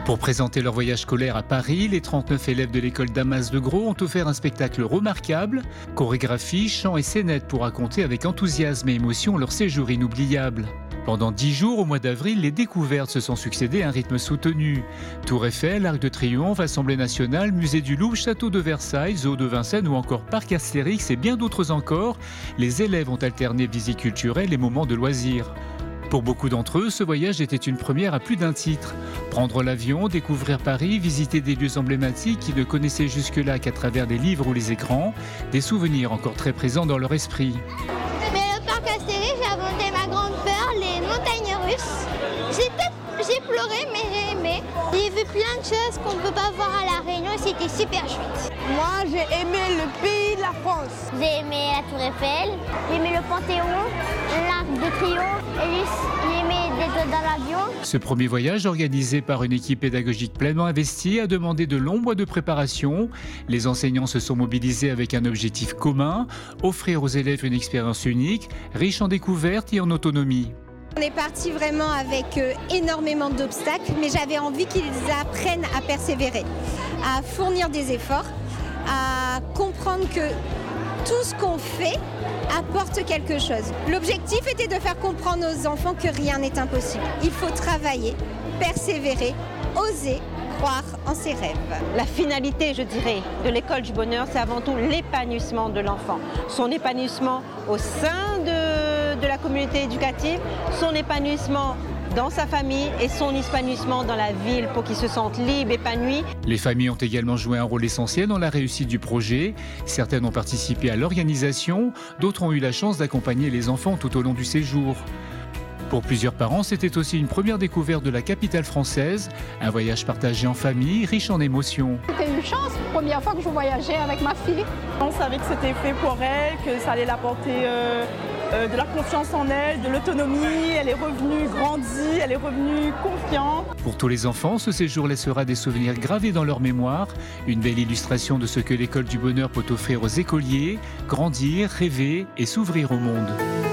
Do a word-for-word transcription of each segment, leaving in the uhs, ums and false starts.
Pour présenter leur voyage scolaire à Paris, les trente-neuf élèves de l'école Damas de Gros ont offert un spectacle remarquable, chorégraphie, chant et scénette pour raconter avec enthousiasme et émotion leur séjour inoubliable. Pendant dix jours, au mois d'avril, les découvertes se sont succédées à un rythme soutenu. Tour Eiffel, Arc de Triomphe, Assemblée nationale, Musée du Louvre, Château de Versailles, Zoo de Vincennes ou encore Parc Astérix et bien d'autres encore, les élèves ont alterné visites culturelles et moments de loisirs. Pour beaucoup d'entre eux, ce voyage était une première à plus d'un titre. Prendre l'avion, découvrir Paris, visiter des lieux emblématiques qu'ils ne connaissaient jusque-là qu'à travers des livres ou les écrans, des souvenirs encore très présents dans leur esprit. Mais le parc Astérix, j'ai affronté ma grande peur, les montagnes russes. J'étais, j'ai pleuré, mais j'ai aimé. J'ai vu plein de choses qu'on ne peut pas voir à La Réunion et c'était super chouette. Moi, j'ai aimé le pays de la France. J'ai aimé la Tour Eiffel, j'ai aimé le Panthéon, l'Arc de Triomphe et j'ai aimé d'être dans l'avion. Ce premier voyage, organisé par une équipe pédagogique pleinement investie, a demandé de longs mois de préparation. Les enseignants se sont mobilisés avec un objectif commun, offrir aux élèves une expérience unique, riche en découvertes et en autonomie. On est parti vraiment avec euh, énormément d'obstacles, mais j'avais envie qu'ils apprennent à persévérer, à fournir des efforts, à comprendre que tout ce qu'on fait apporte quelque chose. L'objectif était de faire comprendre aux enfants que rien n'est impossible. Il faut travailler, persévérer, oser, croire en ses rêves. La finalité, je dirais, de l'école du bonheur, c'est avant tout l'épanouissement de l'enfant. Son épanouissement au sein de, de la communauté éducative, son épanouissement dans sa famille et son épanouissement dans la ville pour qu'ils se sentent libres, épanouis. Les familles ont également joué un rôle essentiel dans la réussite du projet. Certaines ont participé à l'organisation, d'autres ont eu la chance d'accompagner les enfants tout au long du séjour. Pour plusieurs parents, c'était aussi une première découverte de la capitale française, un voyage partagé en famille, riche en émotions. C'était une chance, première fois que je voyageais avec ma fille. On savait que c'était fait pour elle, que ça allait l'apporter euh, euh, de la confiance en elle, de l'autonomie. Elle est revenue grandie, elle est revenue confiante. Pour tous les enfants, ce séjour laissera des souvenirs gravés dans leur mémoire, une belle illustration de ce que l'école du bonheur peut offrir aux écoliers, grandir, rêver et s'ouvrir au monde.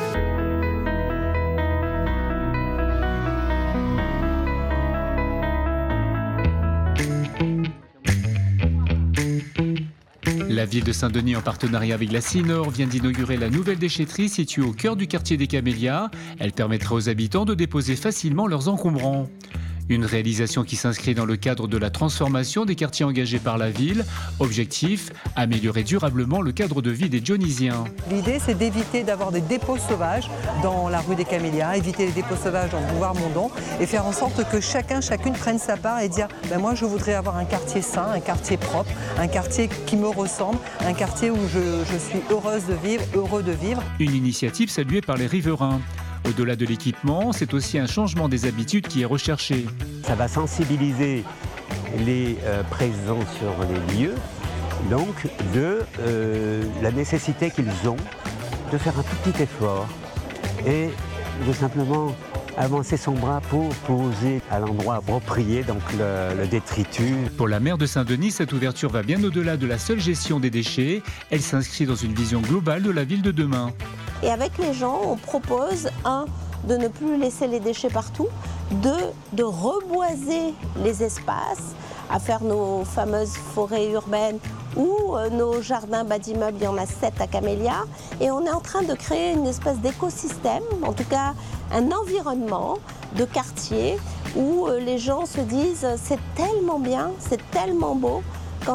La ville de Saint-Denis, en partenariat avec la CINOR, vient d'inaugurer la nouvelle déchetterie située au cœur du quartier des Camélias. Elle permettra aux habitants de déposer facilement leurs encombrants. Une réalisation qui s'inscrit dans le cadre de la transformation des quartiers engagés par la ville. Objectif, améliorer durablement le cadre de vie des Dionysiens. L'idée, c'est d'éviter d'avoir des dépôts sauvages dans la rue des Camélias, éviter les dépôts sauvages dans le boulevard Mondon et faire en sorte que chacun, chacune prenne sa part et dire ben moi, je voudrais avoir un quartier sain, un quartier propre, un quartier qui me ressemble, un quartier où je, je suis heureuse de vivre, heureux de vivre. Une initiative saluée par les riverains. Au-delà de l'équipement, c'est aussi un changement des habitudes qui est recherché. Ça va sensibiliser les euh, présents sur les lieux, donc de euh, la nécessité qu'ils ont de faire un tout petit effort et de simplement avancer son bras pour poser à l'endroit approprié, donc le, le détritus. Pour la maire de Saint-Denis, cette ouverture va bien au-delà de la seule gestion des déchets. Elle s'inscrit dans une vision globale de la ville de demain. Et avec les gens, on propose, un, de ne plus laisser les déchets partout, deux, de reboiser les espaces, à faire nos fameuses forêts urbaines ou euh, nos jardins bas d'immeubles, il y en a sept à Camélia. Et on est en train de créer une espèce d'écosystème, en tout cas un environnement de quartier où euh, les gens se disent « c'est tellement bien, c'est tellement beau ».